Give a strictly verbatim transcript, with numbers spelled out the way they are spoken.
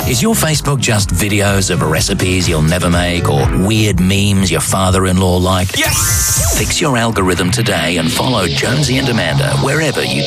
Is your Facebook just videos of recipes you'll never make or weird memes your father-in-law liked? Yes! Fix your algorithm today and follow Jonesy and Amanda wherever you